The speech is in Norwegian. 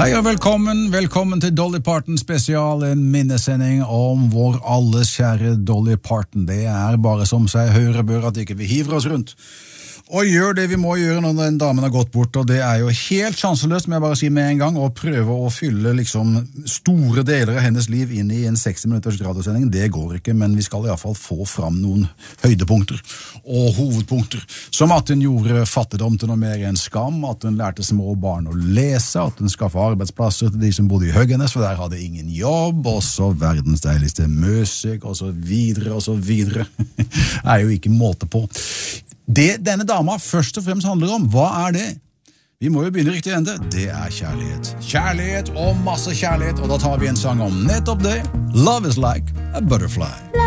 Hei og velkommen til Dolly Parton spesial, en minnesending om vår alles kjære Dolly Parton. Det bare som seg høre bør at ikke vi hiver oss rundt og gjør det vi må gjøre når den damen har gått bort, og det jo helt sjanseløst, må jeg bare si med en gang, å prøve å fylle liksom store deler av hennes liv inn i en 60 minutters radiosending. Det går ikke, men vi skal i hvert fall få fram noen høydepunkter og hovedpunkter, som at hun gjorde fattigdom til noe mer enn skam, at hun lærte små barn å lese, at hun skaffet arbeidsplasser til de som bodde i Høggenes, for der hadde ingen jobb, og så verdens deiligste musikk, og så videre, og så videre. Det jo ikke måte på. Det denne dama først og fremst handler om, hva det? Vi må jo begynne riktig ende. Det kjærlighet. Kjærlighet og masse kjærlighet, og da tar vi en sang om nettopp det. Love is like a butterfly.